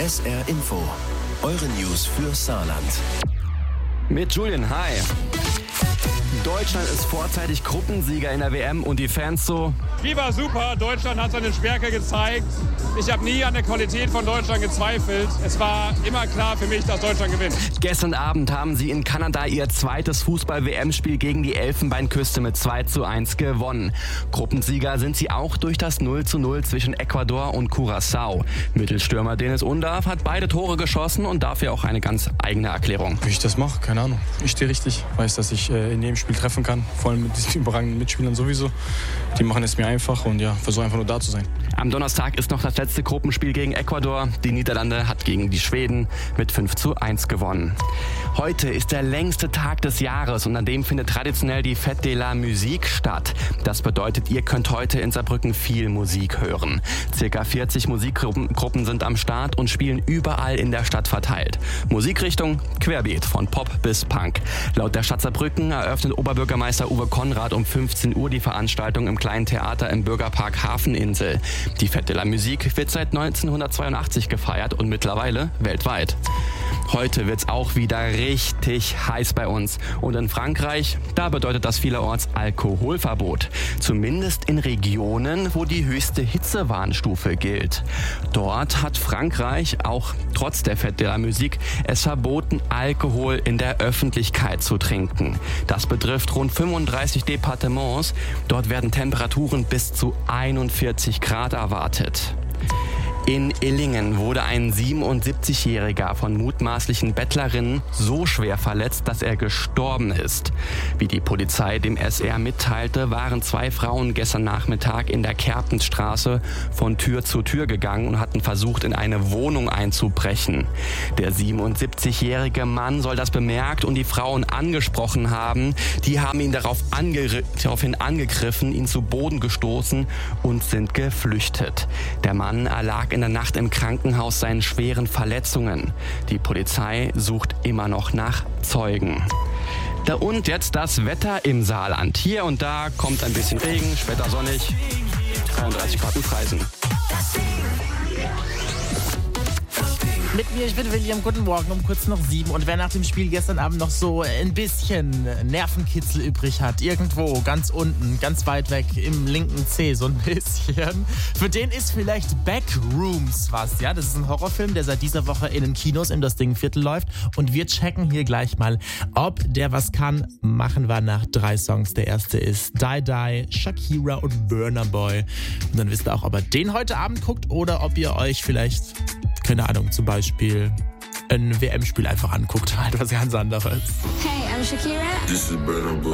SR Info. Eure News für Saarland. Mit Julian, hi. Deutschland ist vorzeitig Gruppensieger in der WM und die Fans so... Spiel war super, Deutschland hat seine Stärke gezeigt. Ich habe nie an der Qualität von Deutschland gezweifelt. Es war immer klar für mich, dass Deutschland gewinnt. Gestern Abend haben sie in Kanada ihr zweites Fußball-WM-Spiel gegen die Elfenbeinküste mit 2:1 gewonnen. Gruppensieger sind sie auch durch das 0:0 zwischen Ecuador und Curaçao. Mittelstürmer Dennis Undav hat beide Tore geschossen und dafür auch eine ganz eigene Erklärung. Wie ich das mache, keine Ahnung. Ich stehe richtig, weiß, dass ich in jedem Spiel treffen kann, vor allem mit diesen überragenden Mitspielern sowieso. Die machen es mir einfach und ja, versuche einfach nur da zu sein. Am Donnerstag ist noch das letzte Gruppenspiel gegen Ecuador. Die Niederlande hat gegen die Schweden mit 5:1 gewonnen. Heute ist der längste Tag des Jahres und an dem findet traditionell die Fête de la Musique statt. Das bedeutet, ihr könnt heute in Saarbrücken viel Musik hören. Circa 40 Musikgruppen sind am Start und spielen überall in der Stadt verteilt. Musikrichtung querbeet, von Pop bis Punk. Laut der Stadt Saarbrücken eröffnet Oberbürgermeister Uwe Konrad um 15 Uhr die Veranstaltung im kleinen Theater im Bürgerpark Hafeninsel. Die Fête de la Musique wird seit 1982 gefeiert und mittlerweile weltweit. Heute wird's auch wieder richtig heiß bei uns. Und in Frankreich, da bedeutet das vielerorts Alkoholverbot. Zumindest in Regionen, wo die höchste Hitzewarnstufe gilt. Dort hat Frankreich, auch trotz der Fête de la Musique, es verboten, Alkohol in der Öffentlichkeit zu trinken. Das betrifft rund 35 Departements. Dort werden Temperaturen bis zu 41 Grad erwartet. In Illingen wurde ein 77-Jähriger von mutmaßlichen Bettlerinnen so schwer verletzt, dass er gestorben ist. Wie die Polizei dem SR mitteilte, waren 2 Frauen gestern Nachmittag in der Kerpenstraße von Tür zu Tür gegangen und hatten versucht, in eine Wohnung einzubrechen. Der 77-jährige Mann soll das bemerkt und die Frauen angesprochen haben. Die haben ihn daraufhin angegriffen, ihn zu Boden gestoßen und sind geflüchtet. Der Mann erlag in der Nacht im Krankenhaus seinen schweren Verletzungen. Die Polizei sucht immer noch nach Zeugen. Und jetzt das Wetter im Saarland. Hier und da kommt ein bisschen Regen, später sonnig, 33 Grad in Freisen. Mit mir, ich bin William, guten Morgen um kurz nach 7. Und wer nach dem Spiel gestern Abend noch so ein bisschen Nervenkitzel übrig hat, irgendwo ganz unten, ganz weit weg im linken Zeh so ein bisschen, für den ist vielleicht Backrooms was. Ja, das ist ein Horrorfilm, der seit dieser Woche in den Kinos im Das Ding Viertel läuft. Und wir checken hier gleich mal, ob der was kann. Machen wir nach 3 Songs. Der erste ist Die Die, Shakira und Burna Boy. Und dann wisst ihr auch, ob ihr den heute Abend guckt oder ob ihr euch vielleicht, keine Ahnung, zum Beispiel ein WM-Spiel einfach anguckt, halt was ganz anderes. Hey, I'm Shakira. This is Burna Boy.